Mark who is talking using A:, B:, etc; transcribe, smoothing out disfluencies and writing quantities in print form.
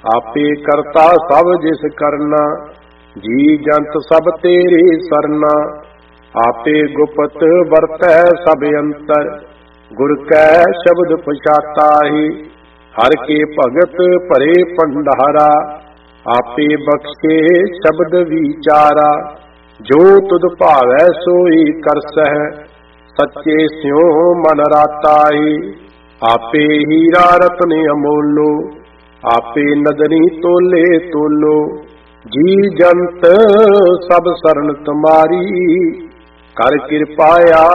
A: आपे करता सब जिस करना, जी जंत सब तेरे सरना। आपे गुप्त वरतै सब अंतर, गुर कै शब्द पछाता ही। हर के भगत भरे भंडारा, आपे बख्शे शब्द विचारा। जो तुद भावै सोई करसह, सच्चे स्यों मन राता ही। आपे हीरा रतन अमोलो, आपे नदनी तोले तोलो। जी जंत सब शरण तुम्हारी, कर कृपा